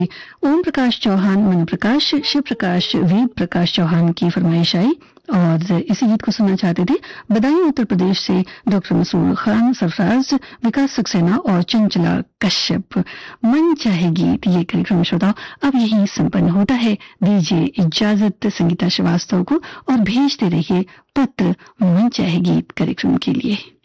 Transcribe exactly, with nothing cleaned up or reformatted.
ओम प्रकाश चौहान, मनु प्रकाश, शिव प्रकाश, वेद प्रकाश चौहान की फरमाइश आई और इसी गीत को सुनना चाहते थे बदायूं उत्तर प्रदेश से डॉक्टर मसूर खान, सरफराज, विकास सक्सेना और चंचला कश्यप। मन चाहे गीत ये कार्यक्रम श्रोताओ अब यही संपन्न होता है। दीजिए इजाजत संगीता श्रीवास्तव को और भेजते रहिए पत्र मन चाहे गीत कार्यक्रम के लिए।